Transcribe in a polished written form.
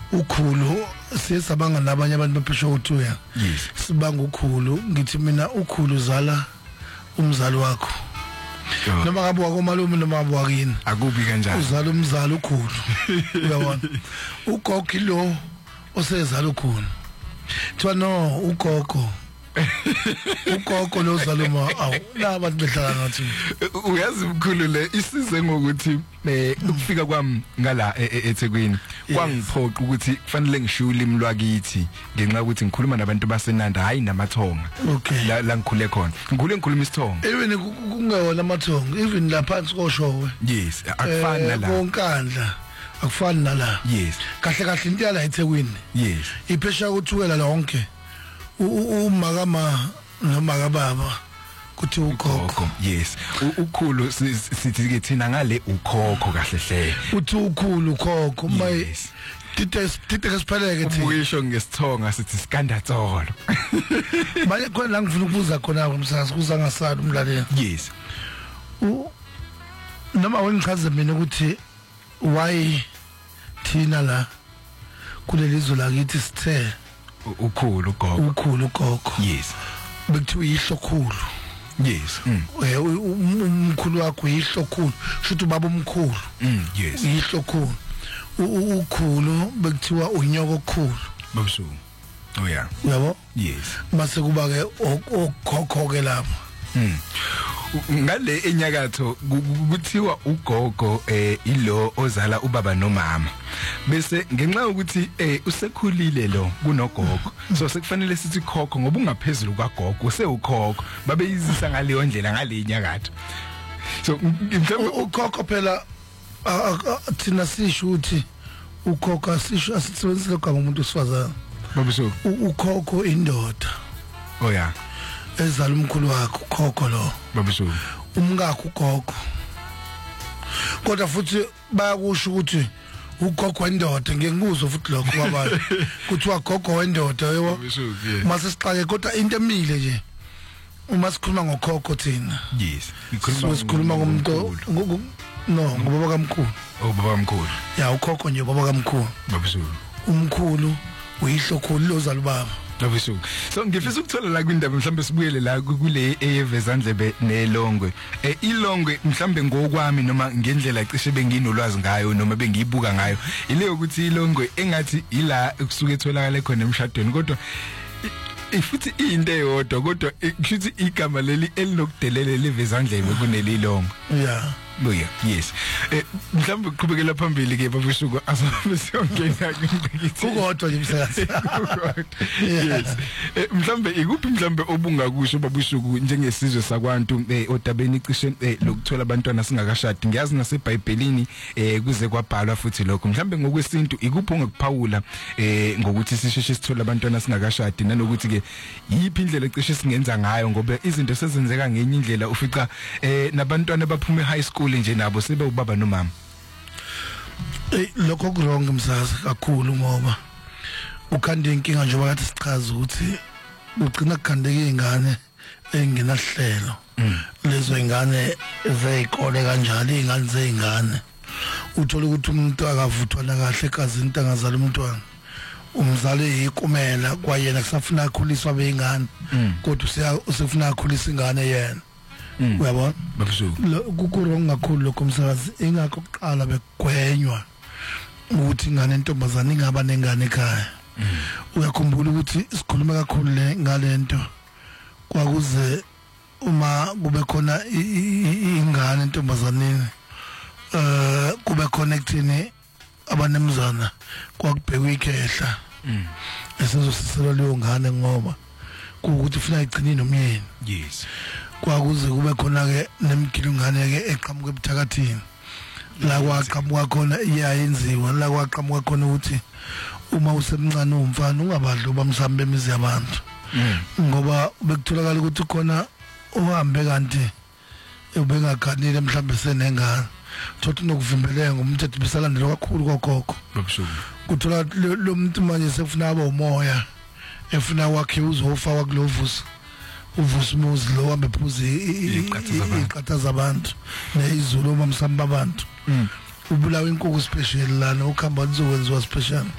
ukhulu siyesabanga nabanye abantu baphesha uthuya sibanga ukhulu ngithi mina ukhulu uzala umzali wakho noma ngabe wakomalume noma ngabe wakini akubi kanjalo uzala umzali ukhulu uyabona ugogo lo osezala ukhulu thiwa no ugogo ugogo lo uzaluma awu labantu behlala ngathi uyazi mkhulu le isize ngokuthi ukufika kwami ngala eThekwini kwangiphoqa ukuthi kufanele ngisho ulimi lwakithi ngenxa ukuthi ngikhuluma nabantu baseNanda hayi namathonga la ngikhule khona ngikhuluma isithonga even kungewona amathonga even laphansi koshowe yes akufani nala konkandla akufani nala yes kahle kahle into yala eThekwini yes iphesha ukuthukela lonke umakama nomakababa kuthi ukhokho yes ukhulu sithi ke thina ngale ukhokho kahle hle uthi ukhulu ukhokho maye tite kasipheleke thi ubuyisho ngesithonga sithi sikandatsolo manje khona la ngifuna ukubuza khona umsakazi kuza ngasala umlaleli yes noma wengichaze mina ukuthi why thina la kulelizwe lakithi sithe ukhulu ugogo yes bekuthiwa ihlokhulu yes umkhulu wakho ihlokhulu shuthi ubaba omkhulu yes ihlokhulu ukhulu bekuthiwa unyoko okukhulu babusu oh yeah yabo yes mase kuba ke okhokho ke lapho ngale enyakatho kuthiwa ugogo ilo ozala ubaba nomama bese ngenxa ukuthi usekhulile lo kunogogo so sekufanele sithi khokho ngoba ungaphezulu kwagogo usewukhokho babeyizisa ngaleyo ndlela ngale enyakatho so mhlawumbe ukhokho phela thina sisho ukuthi ukhokho asisho asisebenzise igama umuntu osifazana babuso ukhokho indoda oh yeah ezala umkhulu wakho ukhokho lo babuso umngakho ugogo kodwa futhi bayakusho ukuthi ugogo wendoda ngengikuzwa futhi lokho kwabantu kuthiwa gogo wendoda yebo mase siqale kodwa into emile nje uma sikhuluma ngokhokho thina yes sikhuluma ngomuntu no ngobaba kamkhulu baba kamkhulu ya ukhokho nje baba kamkhulu babuso umkhulu uyihlokhulu lozala ubaba babuso so ngifisa ukuthola la kwindaba mhlambe sibuyele la kule eyevezandlebe nelongwe ilongwe mhlambe ngokwami noma ngendlela cishe benginolwazi ngayo noma bengiyibuka ngayo ile ukuthi ilongwe engathi ila kusuke etholakala khona emshadweni kodwa ifuthi into eyodwa kodwa kushuthi igama leli elinokudelela levezandlebe kunelilongwe yeah Buya yes mhlambe kuqhubekela phambili ke babusuku asabe siyongena ngithi kukodwa nje umsakazi yes mhlambe ikuphi mhlambe obungakusho babusuku njengesizwe sakwantu odabeni icishe lokuthola abantwana singakashadi ngiyazi naseBhayibhelini kuze kwabhalwa futhi lokho mhlambe ngokwesintu ikuphi ongakuphawula ngokuthi sisheshe sithola abantwana singakashadi nanokuthi ke yipi indlela ecishe singenza ngayo ngoba izinto sezenzeka ngenye indlela ufica nabantwana baphuma high school nje nabo sebe ubaba nomama lokho kurong umsazi kakhulu ngoba ukhande inkinga nje bakathi sichaza ukuthi ugcina kukhandeke izingane engenahlelo lezo ingane ezeyikole kanjalo izingane zezingane uthola ukuthi umuntu akavuthwana kahle ekazini into angazala umntwana umzali yikumela kwayena kusafuna akhuliswa beingane kodwa usefuna akhulisa ingane yena uyabona kukurong kakhulu lokho umsakazi ingakho kuqala bekugwenywa ukuthi ingane entombazana ingaba nengane ekhaya uyakhumbula ukuthi sikhuluma kakhulu ngalento kwakuze uma kube khona ingane entombazaneni kube connectini abanemzana kwakubhekwa ikhehla esizosisela leyo ngane ngoba ukuthi ufuna igcine nomyeni yes kwakuze kube khona ke nemgilungane ke eqhamuka ebuthakathini la kwaqhamuka khona iyayenziwa la kwaqhamuka khona ukuthi uma usemncane umfana ungabadli ubamsambe emizi yabantu ngoba bekutholakala ukuthi khona uhambe kanti ubengakhanile mhlambe senengane thothi nokuvimbeleka ngomthetho bisalandela kakhulu kokhokho kuthola lo muntu manje sefuna aba umoya efuna wakhe uzofaka kulovusa uvusa umuzi lo hambe phuzi iqatha zabantu nezulu mamsamba abantu ubulawa inkukhu special lana ukhamba nizokwenziwa special